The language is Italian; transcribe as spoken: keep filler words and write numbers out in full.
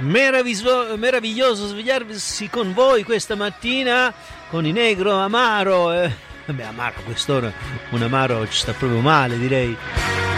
Meraviglioso, meraviglioso svegliarsi con voi questa mattina con i Negro Amaro. Eh, vabbè, Amaro a quest'ora, un Amaro ci sta proprio male, direi.